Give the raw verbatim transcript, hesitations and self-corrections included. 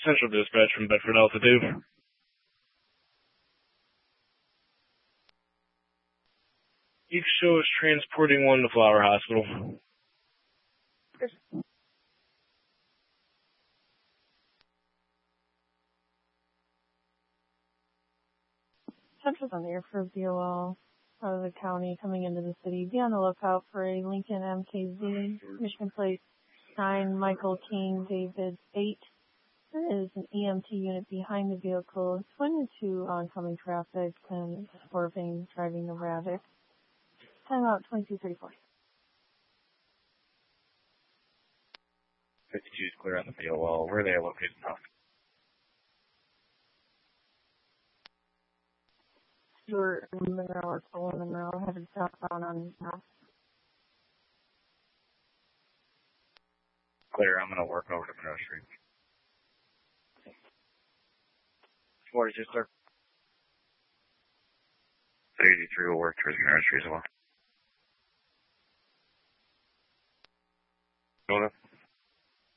Central Dispatch from Bedford Alpha two. Each show is transporting one to Flower Hospital. Central's on the air for B O L out of the county coming into the city. Be on the lookout for a Lincoln M K Z, Michigan Plate nine, Michael King, David eight. There is an E M T unit behind the vehicle. It's went into oncoming traffic and swerving, driving the Ravic. Time out twenty-two thirty-four. fifty-two is clear on the B O L. Where are they located now? Stuart and Monroe or Cole and Monroe headed southbound on North. Clear, I'm going to work over to Monroe Street. forty-two, clear. thirty-three will work towards Monroe Street as well. Going up.